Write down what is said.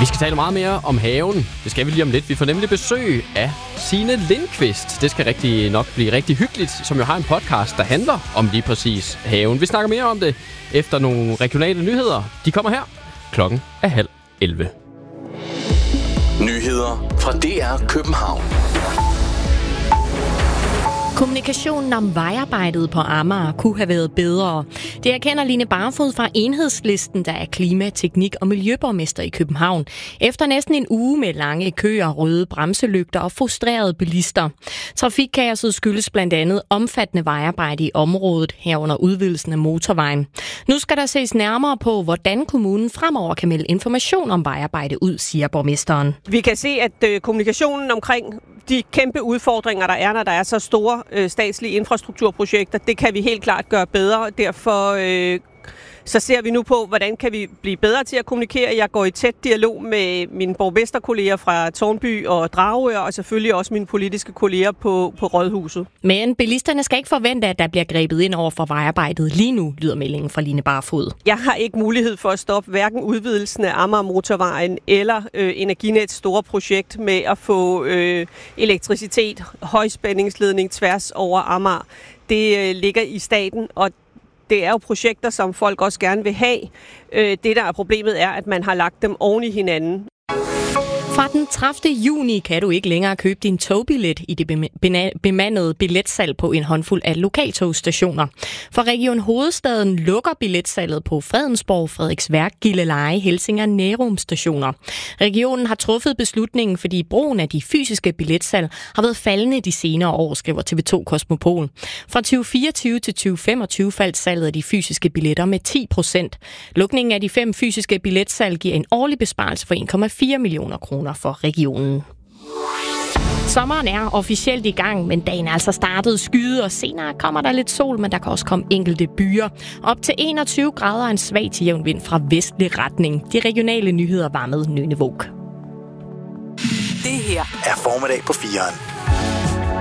Vi skal tale meget mere om haven. Det skal vi lige om lidt. Vi får nemlig besøg af Signe Lindqvist. Det skal rigtig nok blive rigtig hyggeligt, som jo har en podcast, der handler om lige præcis haven. Vi snakker mere om det efter nogle regionale nyheder. De kommer her. Klokken er 10:30. Nyheder fra DR København. Kommunikationen om vejarbejdet på Amager kunne have været bedre. Det erkender Line Barfod fra Enhedslisten, der er klima-, teknik- og miljøborgmester i København. Efter næsten en uge med lange køer, røde bremselygter og frustrerede bilister. Trafikkaoset skyldes blandt andet omfattende vejarbejde i området, herunder udvidelsen af motorvejen. Nu skal der ses nærmere på, hvordan kommunen fremover kan melde information om vejarbejde ud, siger borgmesteren. Vi kan se, at kommunikationen omkring de kæmpe udfordringer, der er, når der er så store statslige infrastrukturprojekter, det kan vi helt klart gøre bedre. Derfor så ser vi nu på, hvordan kan vi blive bedre til at kommunikere. Jeg går i tæt dialog med mine borgmesterkolleger fra Tårnby og Dragør, og selvfølgelig også mine politiske kolleger på Rådhuset. Men bilisterne skal ikke forvente, at der bliver grebet ind over for vejarbejdet lige nu, lyder meldingen fra Line Barfod. Jeg har ikke mulighed for at stoppe hverken udvidelsen af Amager Motorvejen eller Energinets store projekt med at få elektricitet, højspændingsledning tværs over Amager. Det ligger i staten, og det er jo projekter, som folk også gerne vil have. Det, der er problemet, er, at man har lagt dem oven i hinanden. Fra den 30. juni kan du ikke længere købe din togbillet i det bemandede billetsalg på en håndfuld af lokaltogstationer. For Region Hovedstaden lukker billetsalget på Fredensborg, Frederiksværk, Gilleleje, Helsinge og Nærum stationer. Regionen har truffet beslutningen, fordi brugen af de fysiske billetsalg har været faldende de senere år, skriver TV2 Kosmopol. Fra 2024 til 2025 faldt salget af de fysiske billetter med 10%. Lukningen af de 5 fysiske billetsalg giver en årlig besparelse for 1,4 millioner kroner for regionen. Sommeren er officielt i gang, men dagen er altså startet skyde, og senere kommer der lidt sol, men der kan også komme enkelte byer. Op til 21 grader en svag til jævn vind fra vestlig retning. De regionale nyheder var med Nøgne Våg. Det her er Formiddag på 4'eren.